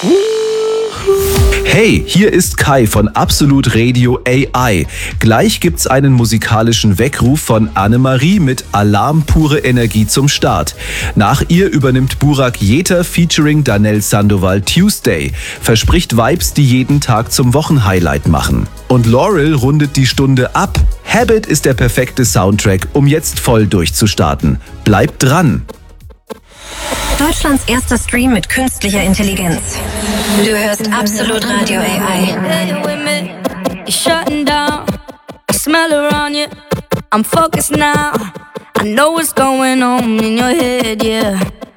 Hey, hier ist Kai von Absolut Radio AI. Gleich gibt's einen musikalischen Weckruf von Annemarie mit Alarm pure Energie zum Start. Nach ihr übernimmt Burak Jeter featuring Danell Sandoval Tuesday. Verspricht Vibes, die jeden Tag zum Wochenhighlight machen. Und Laurel rundet die Stunde ab. Habit ist der perfekte Soundtrack, um jetzt voll durchzustarten. Bleibt dran! Deutschlands erster Stream mit künstlicher Intelligenz. Du hörst Absolut Radio AI. You're shutting down. I smell her on you. I'm focused now. I know what's going on in your head, yeah.